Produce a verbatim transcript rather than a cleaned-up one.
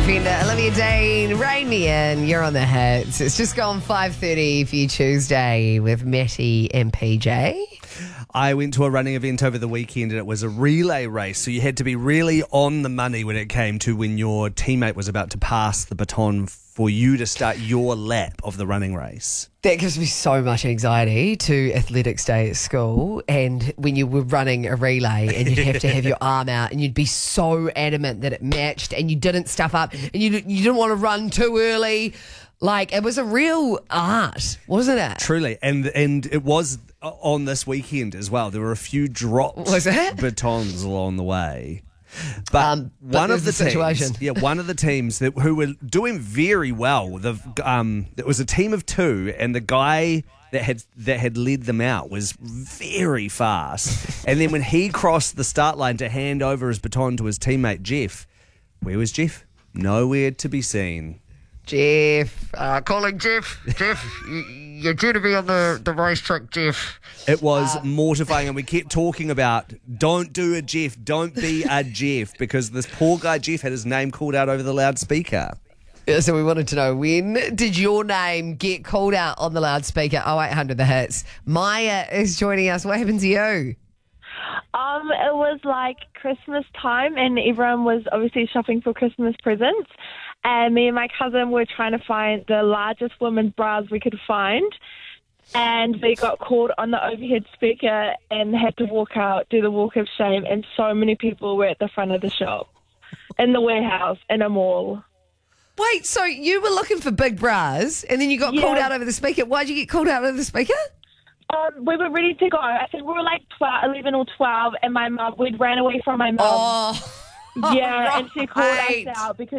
Defender, Olivia Dane, Rain Me In. You're on the hits. It's just gone five thirty for you Tuesday with Matty and P J. I went to a running event over the weekend and it was a relay race, so you had to be really on the money when it came to when your teammate was about to pass the baton for you to start your lap of the running race. That gives me so much anxiety to athletics day at school, and when you were running a relay and you'd have to have your arm out and you'd be so adamant that it matched and you didn't stuff up and you, you didn't want to run too early. Like, it was a real art, wasn't it? Truly, and and it was on this weekend as well. There were a few dropped Was it? batons along the way. But, Um, but one of the, there's the situation. teams, yeah, one of the teams that who were doing very well. The um, it was a team of two, and the guy that had that had led them out was very fast. And then when he crossed the start line to hand over his baton to his teammate Jeff, where was Jeff? Nowhere to be seen. Jeff, uh, calling Jeff. Jeff, you're due to be on the, the racetrack, Jeff. It was mortifying, and we kept talking about don't do a Jeff, don't be a Jeff, because this poor guy Jeff had his name called out over the loudspeaker. Yeah, so we wanted to know, when did your name get called out on the loudspeaker? oh eight hundred the hits. Maya is joining us. What happened to you? Um, it was like Christmas time, and everyone was obviously shopping for Christmas presents. And me and my cousin were trying to find the largest women's bras we could find. And we got called on the overhead speaker and had to walk out, do the walk of shame. And so many people were at the front of the shop, in the warehouse, in a mall. Wait, so you were looking for big bras and then you got Yeah. called out over the speaker. Why'd you get called out over the speaker? Um, we were ready to go. I think we were like twelve, eleven or twelve, and my mum, we'd ran away from my mum. Oh, yeah, and she called right. us out because